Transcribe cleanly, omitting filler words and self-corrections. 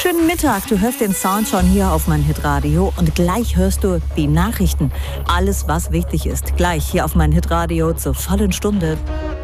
Schönen Mittag, du hörst den Sound schon hier auf mein Hitradio und gleich hörst du die Nachrichten. Alles, was wichtig ist, gleich hier auf mein Hitradio zur vollen Stunde.